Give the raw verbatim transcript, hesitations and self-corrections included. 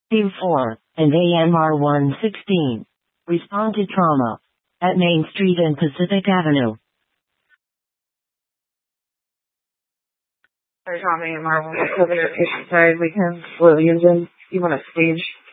Team four, and A M R one sixteen. Respond to trauma. At Main Street and Pacific Avenue. Sorry, Tommy, A M R one seventeen, patient side, we can, Williamson, you want to stage